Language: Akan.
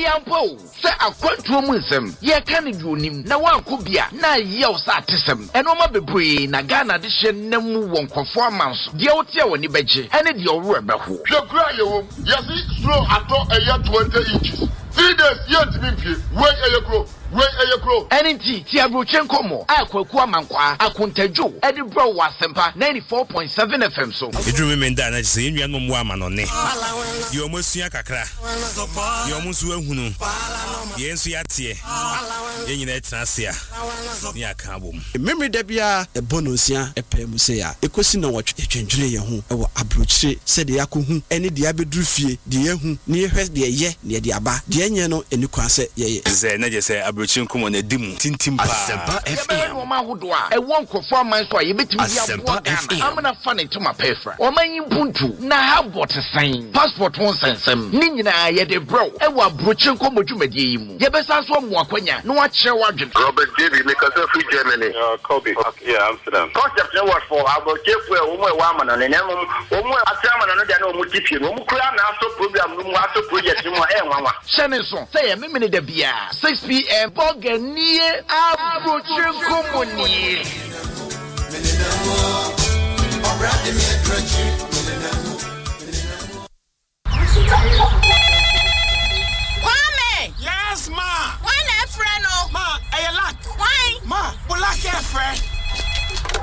ampo se akwantuo mu nsem ye ka ne duonim na wanko bia na yew sa atesem eno ma bebre na Ghana de hye namu wonkofo amanso de wote woni beje ene de owo ebeho hwekura yewom yesi slow ato eya 20 inches 3 days yet me wey eyekro Enti ti abrochen komo akwaku amankwa akontadwo edi bro wasempa 94.7 FM so edru me nda na se enua no mo amanone ye omosua kakra ye omusu ahunu ye ensu yatie ye nyina etrasia ni aka bom memre da bia ebonosia epemuse ya ekosi na wotwe etwendwene ye ho ewo abrochire se de yakohu ene de abedru fie de yehu ne yehwe de ye ne de aba de enye no eni kwase ye ze na je se abrochire komo na dimu tintim pa Aseba FM o ma hodo a ewo nkofo amanso a yebetimi dia bo amna fa ne tuma pefra o manyi puntu na habot sign passport won sensem ni nyina ye de bro ewo abrochire komo dwumadie yi mu yebesa so mo akwanya no a kire wadwen Robert David because of Germany Kobe yeah Amsterdam concept no what for abrochire fu e wo mo wa amana ne nemu wo mo atiama na no dia na o mu tipie wo mo kura na aso program no mu aso project mu e nwanwa shene so say ye memene da bia 6 p.m. Boganier abrochire komo ni